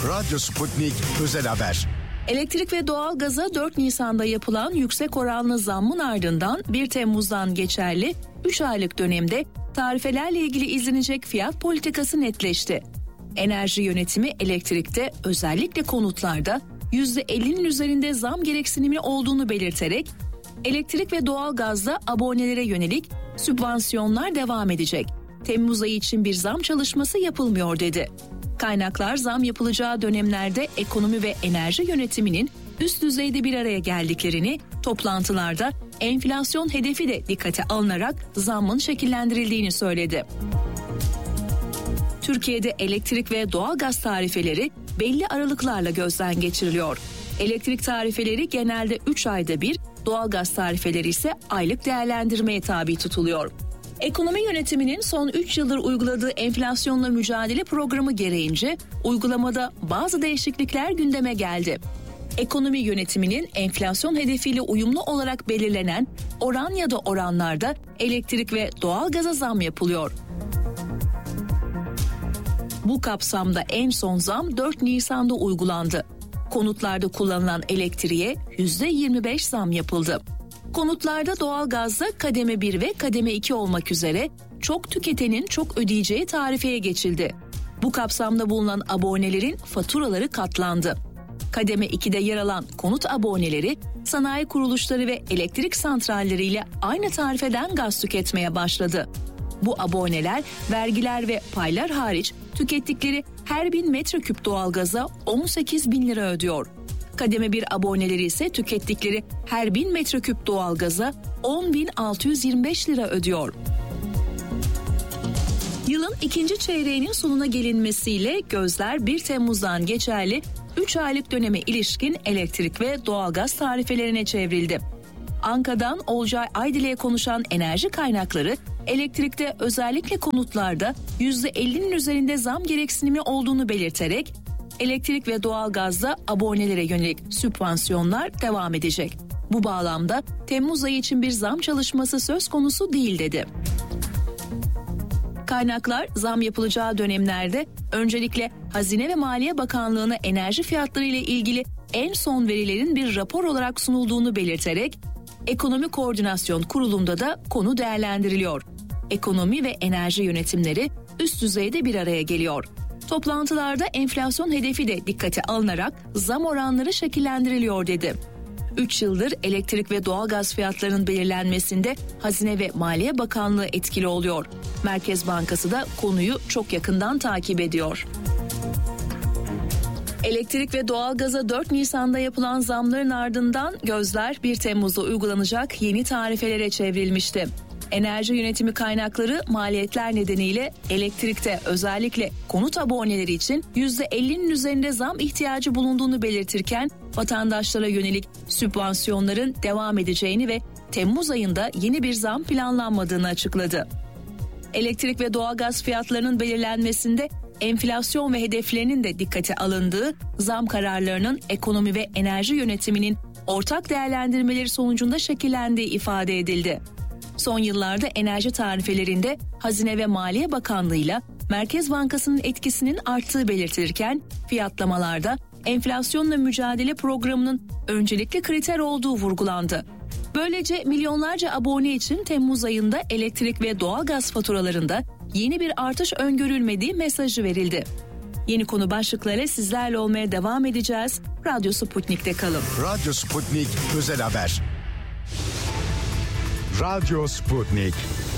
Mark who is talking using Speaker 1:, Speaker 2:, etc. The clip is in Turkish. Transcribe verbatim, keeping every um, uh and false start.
Speaker 1: Radyo Sputnik Özel Haber.
Speaker 2: Elektrik ve doğalgaza dört Nisan'da yapılan yüksek oranlı zammın ardından bir Temmuz'dan geçerli üç aylık dönemde tarifelerle ilgili izlenecek fiyat politikası netleşti. Enerji yönetimi elektrikte, özellikle konutlarda yüzde ellinin üzerinde zam gereksinimi olduğunu belirterek elektrik ve doğalgazda abonelere yönelik sübvansiyonlar devam edecek. Temmuz ayı için bir zam çalışması yapılmıyor dedi. Kaynaklar zam yapılacağı dönemlerde ekonomi ve enerji yönetiminin üst düzeyde bir araya geldiklerini, toplantılarda enflasyon hedefi de dikkate alınarak zammın şekillendirildiğini söyledi. Türkiye'de elektrik ve doğalgaz tarifeleri belli aralıklarla gözden geçiriliyor. Elektrik tarifeleri genelde üç ayda bir, doğalgaz tarifeleri ise aylık değerlendirmeye tabi tutuluyor. Ekonomi yönetiminin son üç yıldır uyguladığı enflasyonla mücadele programı gereğince uygulamada bazı değişiklikler gündeme geldi. Ekonomi yönetiminin enflasyon hedefiyle uyumlu olarak belirlenen oran ya da oranlarda elektrik ve doğalgaza zam yapılıyor. Bu kapsamda en son zam dört Nisan'da uygulandı. Konutlarda kullanılan elektriğe yüzde yirmi beş zam yapıldı. Konutlarda doğalgazda kademe bir ve kademe iki olmak üzere çok tüketenin çok ödeyeceği tarifeye geçildi. Bu kapsamda bulunan abonelerin faturaları katlandı. Kademe ikide yer alan konut aboneleri sanayi kuruluşları ve elektrik santralleriyle aynı tarifeden gaz tüketmeye başladı. Bu aboneler vergiler ve paylar hariç tükettikleri her bin metreküp doğalgaza on sekiz bin lira ödüyor. Kademe bir aboneleri ise tükettikleri her bin metreküp doğalgaza on bin altı yüz yirmi beş lira ödüyor. Yılın ikinci çeyreğinin sonuna gelinmesiyle gözler bir Temmuz'dan geçerli üç aylık döneme ilişkin elektrik ve doğalgaz tarifelerine çevrildi. Anka'dan Olcay Aydil'e konuşan enerji kaynakları, elektrikte özellikle konutlarda yüzde ellinin üzerinde zam gereksinimi olduğunu belirterek, elektrik ve doğalgazda abonelere yönelik sübvansiyonlar devam edecek. Bu bağlamda Temmuz ayı için bir zam çalışması söz konusu değil dedi. Kaynaklar zam yapılacağı dönemlerde öncelikle Hazine ve Maliye Bakanlığı'na enerji fiyatları ile ilgili en son verilerin bir rapor olarak sunulduğunu belirterek, Ekonomi Koordinasyon Kurulu'nda da konu değerlendiriliyor. Ekonomi ve enerji yönetimleri üst düzeyde bir araya geliyor. Toplantılarda enflasyon hedefi de dikkate alınarak zam oranları şekillendiriliyor dedi. üç yıldır elektrik ve doğalgaz fiyatlarının belirlenmesinde Hazine ve Maliye Bakanlığı etkili oluyor. Merkez Bankası da konuyu çok yakından takip ediyor. Elektrik ve doğalgaza dört Nisan'da yapılan zamların ardından gözler bir Temmuz'da uygulanacak yeni tarifelere çevrilmişti. Enerji yönetimi kaynakları maliyetler nedeniyle elektrikte özellikle konut aboneleri için yüzde ellinin üzerinde zam ihtiyacı bulunduğunu belirtirken vatandaşlara yönelik sübvansiyonların devam edeceğini ve Temmuz ayında yeni bir zam planlanmadığını açıkladı. Elektrik ve doğalgaz fiyatlarının belirlenmesinde enflasyon ve hedeflerinin de dikkate alındığı, zam kararlarının ekonomi ve enerji yönetiminin ortak değerlendirmeleri sonucunda şekillendiği ifade edildi. Son yıllarda enerji tarifelerinde Hazine ve Maliye Bakanlığı'yla Merkez Bankası'nın etkisinin arttığı belirtilirken fiyatlamalarda enflasyonla mücadele programının öncelikli kriter olduğu vurgulandı. Böylece milyonlarca abone için Temmuz ayında elektrik ve doğalgaz faturalarında yeni bir artış öngörülmediği mesajı verildi. Yeni konu başlıkları sizlerle olmaya devam edeceğiz. Radyo Sputnik'te kalın.
Speaker 1: Radyo Sputnik Özel Haber. Radyo Sputnik.